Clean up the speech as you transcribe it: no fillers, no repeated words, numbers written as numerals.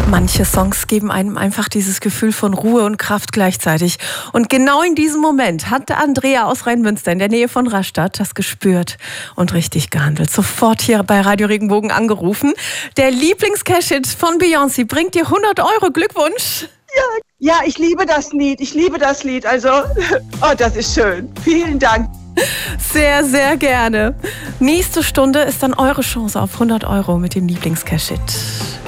Manche Songs geben einem einfach dieses Gefühl von Ruhe und Kraft gleichzeitig. Und genau in diesem Moment hat Andrea aus Rheinmünster in der Nähe von Rastatt das gespürt und richtig gehandelt. Sofort hier bei Radio Regenbogen angerufen. Der Lieblings-Cash-Hit von Beyoncé bringt dir 100 Euro. Glückwunsch! Ja, ich liebe das Lied. Ich liebe das Lied. Also, oh, das ist schön. Vielen Dank. Sehr, sehr gerne. Nächste Stunde ist dann eure Chance auf 100 Euro mit dem Lieblings-Cash-Hit.